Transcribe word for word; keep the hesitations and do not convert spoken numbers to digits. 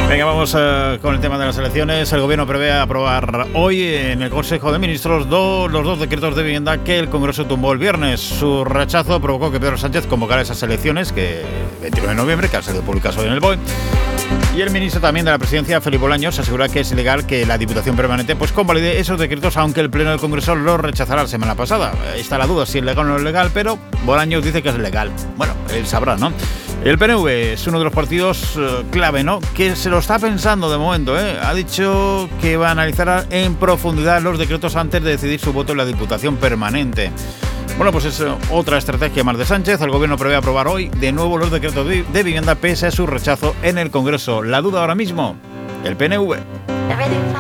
Venga, vamos uh, con el tema de las elecciones. El Gobierno prevé aprobar hoy en el Consejo de Ministros dos, los dos decretos de vivienda que el Congreso tumbó el viernes. Su rechazo provocó que Pedro Sánchez convocara esas elecciones, que veintinueve de noviembre, que han sido publicadas hoy en el B O E. Y el ministro también de la Presidencia, Felipe Bolaños, asegura que es ilegal que la Diputación Permanente pues convalide esos decretos, aunque el Pleno del Congreso los rechazará la semana pasada. Ahí está la duda si es legal o no es legal, pero Bolaños dice que es legal. Bueno, él sabrá, ¿no? El P N V es uno de los partidos uh, clave, ¿no?, que se lo está pensando de momento, ¿eh? Ha dicho que va a analizar en profundidad los decretos antes de decidir su voto en la Diputación Permanente. Bueno, pues es otra estrategia más de Sánchez. El Gobierno prevé aprobar hoy de nuevo los decretos de vivienda pese a su rechazo en el Congreso. La duda ahora mismo, el P N V.